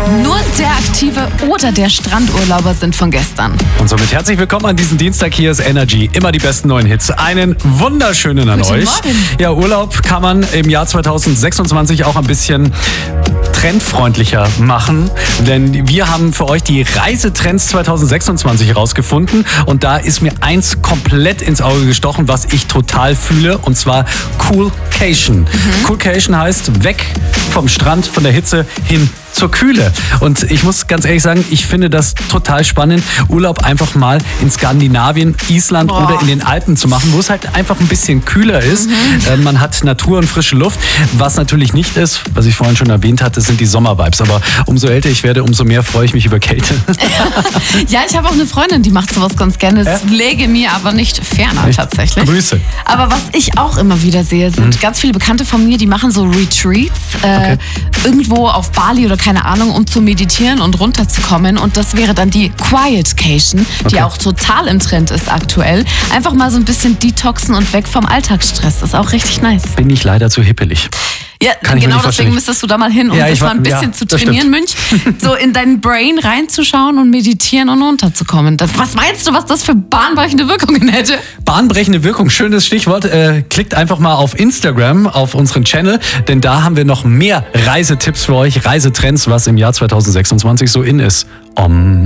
Nur der aktive oder der Strandurlauber sind von gestern. Und somit herzlich willkommen an diesem Dienstag. Hier ist Energy. Immer die besten neuen Hits. Einen wunderschönen an euch. Morgen. Ja, Urlaub kann man im Jahr 2026 auch ein bisschen trendfreundlicher machen, denn wir haben für euch die Reisetrends 2026 herausgefunden und da ist mir eins komplett ins Auge gestochen, was ich total fühle, und zwar Coolcation. Coolcation heißt weg vom Strand, von der Hitze hin zur Kühle. Und ich muss ganz ehrlich sagen, ich finde das total spannend, Urlaub einfach mal in Skandinavien, Island oder in den Alpen zu machen, wo es halt einfach ein bisschen kühler ist. Man hat Natur und frische Luft. Was natürlich nicht ist, was ich vorhin schon erwähnt hatte, sind die Sommervibes. Aber umso älter ich werde, umso mehr freue ich mich über Kälte. Ja, ich habe auch eine Freundin, die macht sowas ganz gerne. Es läge mir aber nicht ferner tatsächlich. Grüße. Aber was ich auch immer wieder sehe, sind ganz viele Bekannte von mir, die machen so Retreats irgendwo auf Bali oder keine Ahnung, um zu meditieren und runterzukommen. Und das wäre dann die Quietcation, die auch total im Trend ist aktuell. Einfach mal so ein bisschen detoxen und weg vom Alltagsstress. Das ist auch richtig nice. Bin ich leider zu hippelig. Ja, genau deswegen müsstest du da mal hin, um das mal ein bisschen zu trainieren, Münch. So in dein Brain reinzuschauen und meditieren und runterzukommen. Was meinst du, was das für bahnbrechende Wirkungen hätte? Bahnbrechende Wirkung, schönes Stichwort. Klickt einfach mal auf Instagram, auf unseren Channel, denn da haben wir noch mehr Reisetipps für euch, Reisetrends, was im Jahr 2026 so in ist.